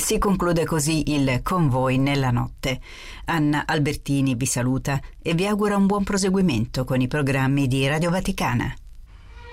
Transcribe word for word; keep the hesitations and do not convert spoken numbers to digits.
Si conclude così il Con voi nella notte. Anna Albertini vi saluta e vi augura un buon proseguimento con i programmi di Radio Vaticana.